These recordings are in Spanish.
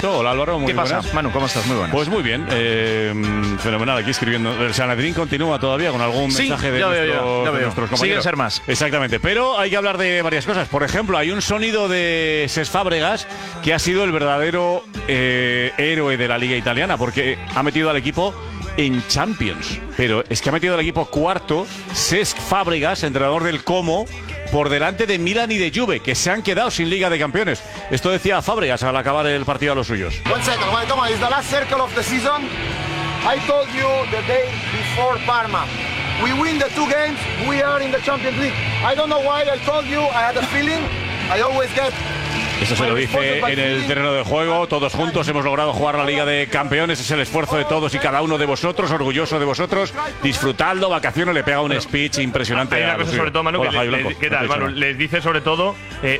Perfecto, hola Álvaro, muy ¿Qué pasa? buenas. Manu, ¿cómo estás? Muy buenas. Pues muy bien, fenomenal, aquí escribiendo. El Sanedrín continúa todavía con algún mensaje de, ya nuestros, veo. de nuestros compañeros. Siguen ser más. Exactamente, pero hay que hablar de varias cosas. Por ejemplo, hay un sonido de Cesc Fábregas que ha sido el verdadero héroe de la Liga Italiana, porque ha metido al equipo en Champions. Pero es que ha metido al equipo cuarto Cesc Fábregas, entrenador del Como, por delante de Milan y de Juve, que se han quedado sin Liga de Campeones. Esto decía Fábregas al acabar el partido a los suyos. One second, come on, it's the last circle of the season. I told you the day before Parma. We win the 2 games, we are in the Champions League. I don't know why I told you, I had a feeling, I always get... Eso se lo dice en el terreno de juego. Todos juntos hemos logrado jugar la Liga de Campeones. Es el esfuerzo de todos y cada uno de vosotros. Orgulloso de vosotros. Disfrutadlo, vacaciones. Le pega un speech impresionante. Hay una cosa sobre todo, Manu, Hola, ¿qué tal, Manu? Les dice sobre todo,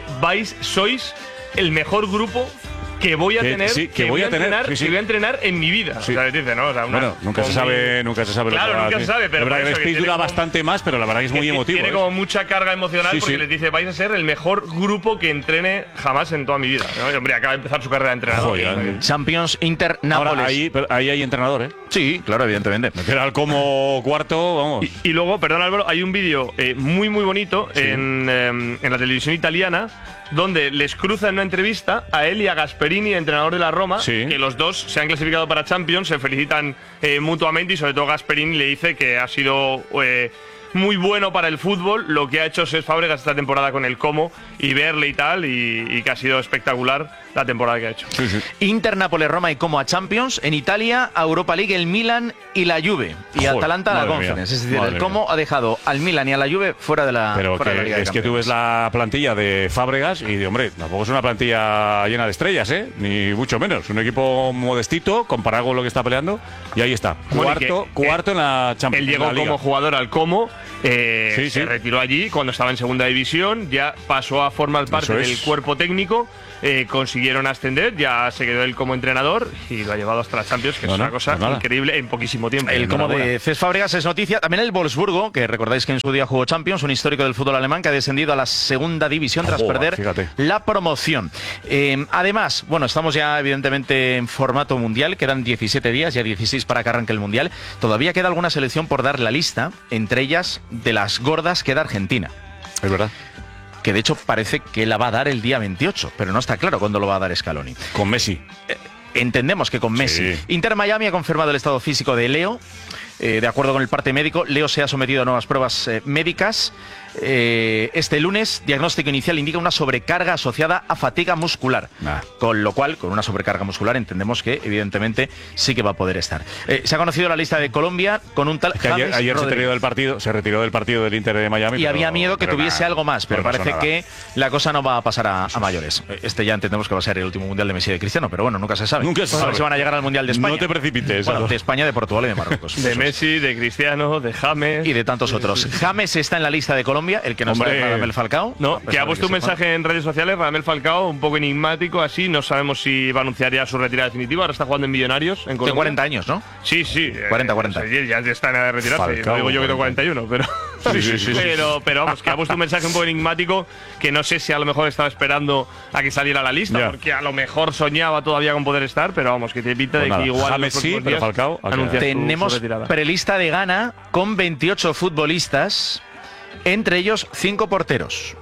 sois el mejor grupo que voy a tener, que voy a entrenar en mi vida. Sí. O sea, dice, ¿no? O sea, bueno, nunca se sabe. Claro, nunca se sabe, pero la verdad que el speech dura como, bastante más, pero la verdad que es muy emotivo. Tiene como mucha carga emocional porque les dice, vais a ser el mejor grupo que entrene jamás en toda mi vida, ¿no? Y, hombre, acaba de empezar su carrera de entrenador. Champions, Inter, Nápoles. Ahora, ahí hay entrenador, ¿eh? Sí, claro, evidentemente. Meter al Como cuarto, vamos. Y luego, perdón Álvaro, hay un vídeo muy bonito en la televisión italiana donde les cruza en una entrevista a él y a Gasperini, entrenador de la Roma, que los dos se han clasificado para Champions, se felicitan mutuamente y sobre todo Gasperini le dice que ha sido muy bueno para el fútbol lo que ha hecho Cesc Fábregas esta temporada con el Como y verle y tal, y que ha sido espectacular la temporada que ha hecho. Inter, Nápoles, Roma y Como a Champions. En Italia, a Europa League, el Milan y la Juve. Y Atalanta a la Conference. Es decir, el Como ha dejado al Milan y a la Juve fuera de la, pero fuera de la Liga de es que tú ves la plantilla de Fábregas y, hombre, tampoco es una plantilla llena de estrellas, ¿eh? Ni mucho menos. Un equipo modestito comparado con lo que está peleando. Y ahí está. Cuarto en la Champions. Él llegó como jugador al Como. Se retiró allí cuando estaba en segunda división, ya pasó a formar parte del cuerpo técnico, consiguieron ascender, ya se quedó él como entrenador y lo ha llevado hasta la Champions, que es una cosa increíble en poquísimo tiempo. El Como de Cesc Fábregas es noticia. También el Wolfsburgo, que recordáis que en su día jugó Champions, un histórico del fútbol alemán que ha descendido a la segunda división tras perder la promoción. Además, bueno, estamos ya evidentemente en formato mundial, quedan 17 días, ya 16 para que arranque el mundial. Todavía queda alguna selección por dar la lista, entre ellas de las gordas queda Argentina. Es verdad. Que de hecho parece que la va a dar el día 28, pero no está claro cuándo lo va a dar Scaloni. Con Messi. Entendemos que con Messi. Inter Miami ha confirmado el estado físico de Leo. De acuerdo con el parte médico, Leo se ha sometido a nuevas pruebas médicas. Este lunes, diagnóstico inicial indica una sobrecarga asociada a fatiga muscular. Con lo cual, con una sobrecarga muscular, entendemos que evidentemente sí que va a poder estar. Se ha conocido la lista de Colombia con un tal Ayer se retiró del partido del Inter de Miami. Y había miedo que tuviese algo más, pero parece que la cosa no va a pasar a mayores. Este ya entendemos que va a ser el último mundial de Messi y de Cristiano, pero bueno, nunca se sabe. Nunca se sabe. Si van a llegar al mundial de España. No te precipites. Bueno, de España, de Portugal y de Marruecos. De Messi, de Cristiano, de James. Y de tantos otros. James está en la lista de Colombia, el que nos trae Radamel Falcao. No, que ha puesto un mensaje en redes sociales, Radamel Falcao, un poco enigmático, así. No sabemos si va a anunciar ya su retirada definitiva. Ahora está jugando en Millonarios. En Tiene 40 años, ¿no? Sí. 40. Ya está en edad de retirarse. Falcao, no digo yo que tengo 41, pero. Pero vamos, que ha puesto un mensaje un poco enigmático que no sé si a lo mejor estaba esperando a que saliera la lista, porque a lo mejor soñaba todavía con poder estar, pero vamos, que te pinta de que igual James sí, pero Falcao tenemos su retirada. prelista de Ghana con 28 futbolistas, entre ellos 5 porteros.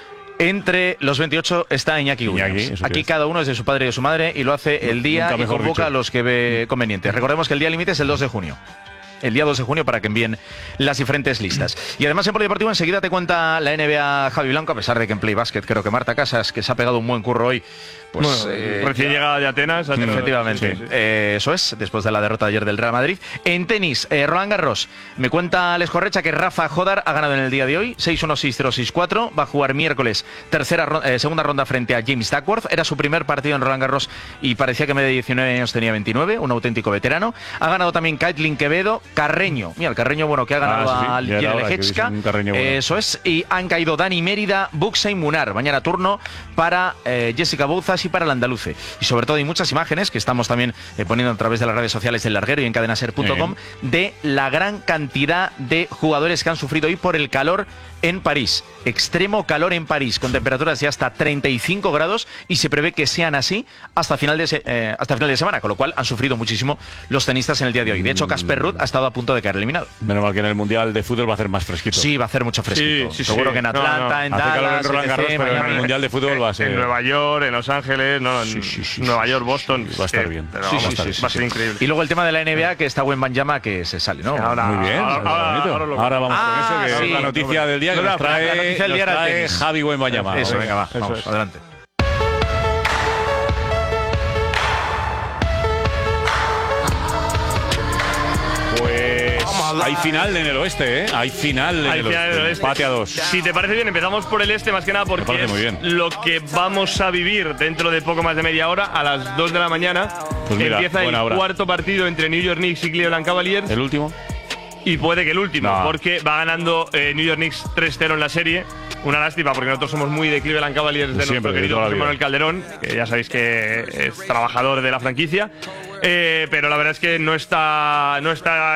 Entre los 28 está Iñaki Williams. Aquí cada uno es de su padre y de su madre y lo hace el día y convoca a los que ve conveniente. Recordemos que el día límite es el 2 de junio. El día 2 de junio para que envíen las diferentes listas. Y además en Polideportivo enseguida te cuenta la NBA Javi Blanco, a pesar de que en Play Basket creo que Marta Casas, que se ha pegado un buen curro hoy, pues recién llegada de Atenas. Efectivamente. Eso es, después de la derrota de ayer del Real Madrid. En tenis, Roland Garros. Me cuenta Alex Correcha que Rafa Jodar ha ganado en el día de hoy, 6-1, 6-0, 6-4. Va a jugar miércoles segunda ronda frente a James Duckworth. Era su primer partido en Roland Garros y parecía que en vez de 19 años tenía 29, un auténtico veterano. Ha ganado también Caitlin Quevedo, Carreño. Mira, el Carreño bueno que ha ganado al Lejecka. Eso es. Y han caído Dani Mérida, Buxa y Munar. Mañana turno para Jessica Bouzas así para el andaluce. Y sobre todo hay muchas imágenes que estamos también poniendo a través de las redes sociales del Larguero y en cadenaser.com de la gran cantidad de jugadores que han sufrido hoy por el calor en París. Extremo calor en París, con temperaturas de hasta 35 grados y se prevé que sean así hasta final de semana, con lo cual han sufrido muchísimo los tenistas en el día de hoy. De hecho, Casper Ruud ha estado a punto de caer eliminado. Menos mal que en el Mundial de Fútbol va a hacer más fresquito. Sí, va a hacer mucho fresquito. Seguro que en Atlanta, en Dallas, en Roland Garros, pero en el Mundial de Fútbol va a ser... En Nueva York, en Los Ángeles, Nueva York, Boston. Va a estar bien. Va a ser increíble. Y luego el tema de la NBA, que está Wembanyama que se sale, ¿no? Muy bien. Ahora vamos con eso, que es la noticia del día que nos trae Javi Wembanyama. Eso, venga, vamos, adelante. Pues hay final en el oeste, ¿eh? Hay final en el oeste. Empate a 2. Si te parece bien, empezamos por el este, más que nada porque es lo que vamos a vivir dentro de poco más de media hora. A las 2 de la mañana empieza el cuarto partido entre New York Knicks y Cleveland Cavaliers. ¿El último? Y puede que el último, porque va ganando New York Knicks 3-0 en la serie. Una lástima, porque nosotros somos muy de Cleveland Cavaliers, de nuestro querido José Manuel Calderón, que ya sabéis que es trabajador de la franquicia. Pero la verdad es que no está a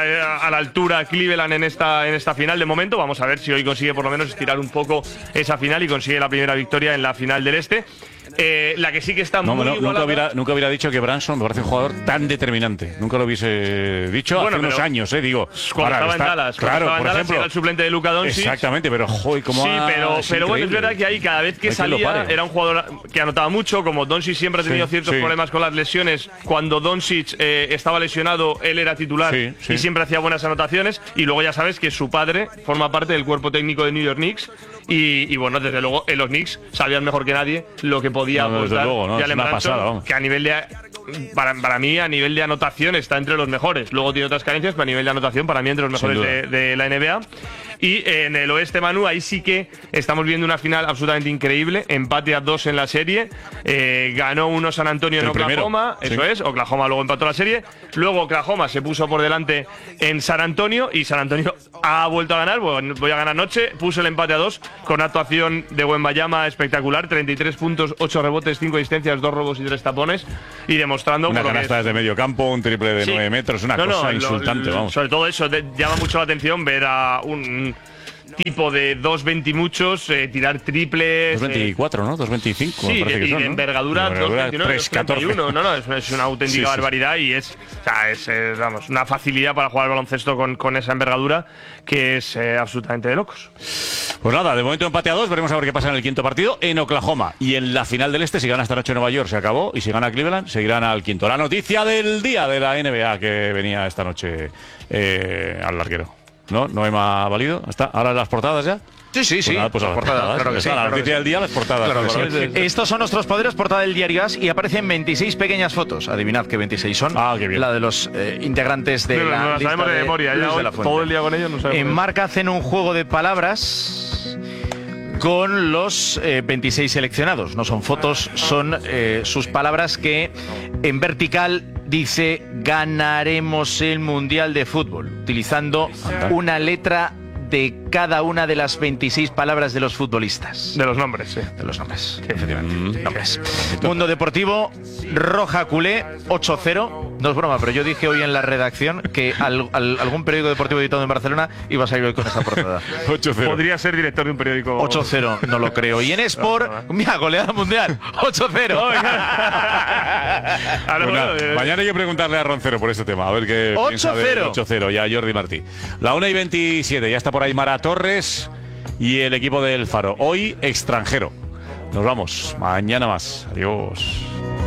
la altura Cleveland en esta final de momento. Vamos a ver si hoy consigue por lo menos estirar un poco esa final y consigue la primera victoria en la final del este. La que sí que está muy igualada. Nunca hubiera dicho que Branson me parece un jugador tan determinante. Nunca lo hubiese dicho hace unos años, digo. Cuando estaba en Dallas. Claro, por ejemplo. Era el suplente de Luka Doncic. Exactamente, pero joder, cómo pero bueno, es verdad que ahí cada vez que salía era un jugador que anotaba mucho. Como Doncic siempre ha tenido ciertos problemas con las lesiones, cuando Doncic estaba lesionado, él era titular y siempre hacía buenas anotaciones. Y luego ya sabes que su padre forma parte del cuerpo técnico de New York Knicks. Y bueno, desde luego en los Knicks sabían mejor que nadie lo que podía aportar Jalen Brunson, que a nivel de para mí a nivel de anotación está entre los mejores. Luego tiene otras carencias, pero a nivel de anotación para mí entre los mejores de la NBA. Y en el oeste, Manu, ahí sí que estamos viendo una final absolutamente increíble. Empate a 2 en la serie. Ganó uno San Antonio en Oklahoma. Eso es. Oklahoma luego empató la serie. Luego Oklahoma se puso por delante en San Antonio. Y San Antonio ha vuelto a ganar. Voy a ganar anoche. Puso el empate a 2 con actuación de Wembanyama espectacular. 33 puntos, 8 rebotes, 5 asistencias, 2 robos y 3 tapones. Y demostrando una canasta desde medio campo, un triple de 9 metros. Una cosa insultante, vamos. Sobre todo eso llama mucho la atención ver a un tipo de 2.20 muchos tirar triples. 2.24, ¿no? 2.25. Sí, me parece que y son, de envergadura 2.29, 2.31. No, es una auténtica barbaridad y es vamos, una facilidad para jugar al baloncesto con esa envergadura que es absolutamente de locos. Pues nada, de momento empate a 2, veremos a ver qué pasa en el quinto partido en Oklahoma. Y en la final del este, si gana esta noche Nueva York, se acabó. Y si gana Cleveland, seguirán al quinto. La noticia del día de la NBA que venía esta noche al larguero. ¿No? ¿No me ha valido? ¿Está? ¿Ahora las portadas ya? Sí. Pues nada, pues las portadas. Claro que sí. La noticia del día, las portadas. Claro que sí. Estos son nuestros poderes, portada del diario AS, y aparecen 26 pequeñas fotos. Adivinad qué 26 son. Qué bien. La de los integrantes de la no lista sabemos de memoria. Ya hoy, todo el día con ellos no sabemos. En Marca hacen un juego de palabras con los 26 seleccionados. No son fotos, son sus palabras que en vertical dice ganaremos el Mundial de Fútbol, utilizando una letra de cada una de las 26 palabras de los futbolistas. De los nombres, sí. De los nombres, sí, efectivamente. Nombres. Mundo Deportivo, Roja Culé, 8-0. No es broma, pero yo dije hoy en la redacción que algún periódico deportivo editado en Barcelona iba a salir hoy con esa portada. 8-0. Podría ser director de un periódico. 8-0, no lo creo. Y en Sport, mira, goleada mundial, 8-0. Mañana hay que preguntarle a Roncero por este tema, a ver qué piensa del 8-0 y a Jordi Martí. La 1:27, ya está por ahí Mara Torres y el equipo del Faro. Hoy extranjero. Nos vamos, mañana más. Adiós.